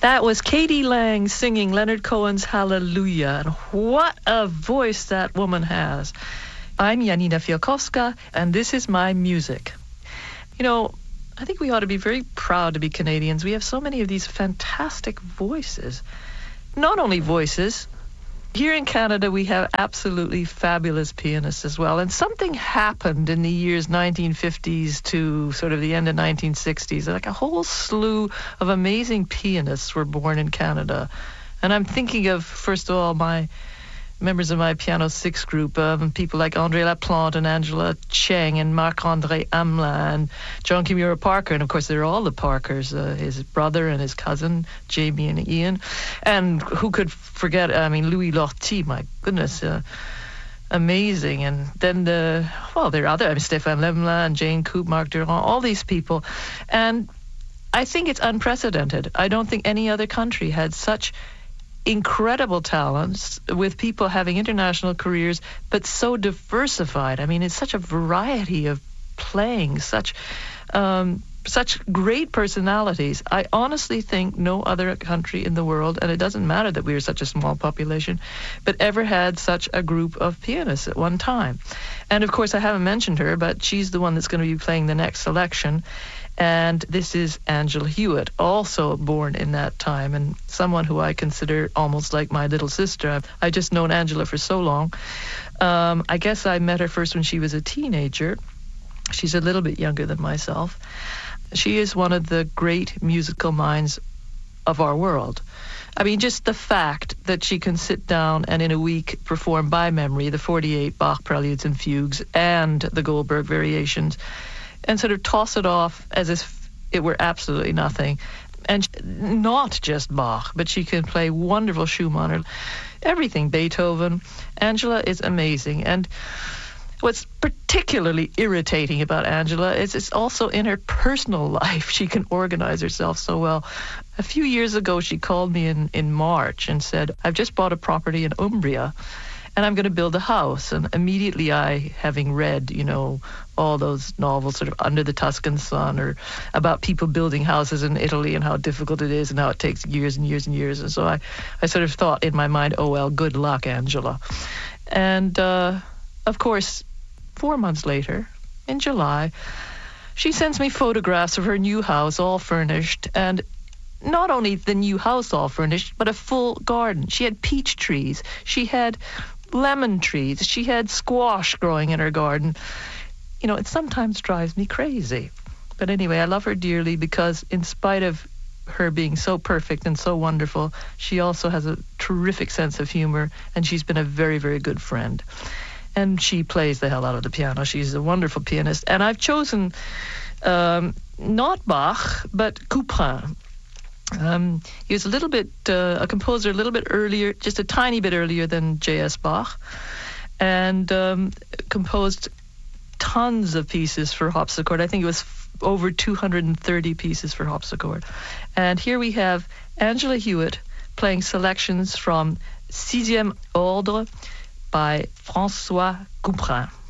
That was Katie Lang singing Leonard Cohen's Hallelujah. And what a voice that woman has. I'm Janina Fialkowska, and this is my music. You know, I think we ought to be very proud to be Canadians. We have so many of these fantastic voices. Not only voices. Here in Canada, we have absolutely fabulous pianists as well. And something happened in the years 1950s to sort of the end of 1960s. Like a whole slew of amazing pianists were born in Canada. And I'm thinking of, first of all, my members of my Piano 6 group, people like André Laplante and Angela Cheng and Marc-André Hamelin and John Kimura Parker. And, of course, they're all the Parkers, his brother and his cousin, Jamie and Ian. And who could forget, Louis Lortie, my goodness, amazing. And then, there are other, Stéphane Lemelin and Jane Coop, Marc Durand, all these people. And I think it's unprecedented. I don't think any other country had such incredible talents with people having international careers, but so diversified. I mean, it's such a variety of playing, such great personalities. I honestly think no other country in the world, and it doesn't matter that we are such a small population, but ever had such a group of pianists at one time. And of course, I haven't mentioned her, but she's the one that's going to be playing the next selection. And this is Angela Hewitt, also born in that time, and someone who I consider almost like my little sister. I've just known Angela for so long. I guess I met her first when she was a teenager. She's a little bit younger than myself. She is one of the great musical minds of our world. I mean, just the fact that she can sit down and in a week perform by memory the 48 Bach preludes and fugues and the Goldberg variations, and sort of toss it off as if it were absolutely nothing. And not just Bach, but she can play wonderful Schumann, or everything, Beethoven. Angela is amazing. And what's particularly irritating about Angela is it's also in her personal life. She can organize herself so well. A few years ago, she called me in March and said, I've just bought a property in Umbria, and I'm going to build a house. And immediately having read, all those novels sort of Under the Tuscan Sun or about people building houses in Italy and how difficult it is and how it takes years and years and years. And so I sort of thought in my mind, oh, well, good luck, Angela. And, of course, 4 months later, in July, she sends me photographs of her new house all furnished, and not only the new house all furnished, but a full garden. She had peach trees. She had lemon trees. She had squash growing in her garden. It sometimes drives me crazy. But anyway, I love her dearly because in spite of her being so perfect and so wonderful, she also has a terrific sense of humor, and she's been a very, very good friend. And she plays the hell out of the piano. She's a wonderful pianist. And I've chosen not Bach, but Couperin. He was a composer a little bit earlier, just a tiny bit earlier than J.S. Bach, and composed tons of pieces for harpsichord. I think it was over 230 pieces for harpsichord. And here we have Angela Hewitt playing selections from Sixième Ordre by François Couperin.